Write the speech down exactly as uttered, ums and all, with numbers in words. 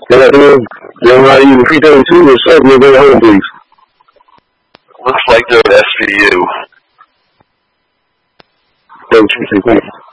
Good afternoon. Young Roddy, the three thirty-two or seven, you'll go home, please. Looks like they're at S V U. Thank you.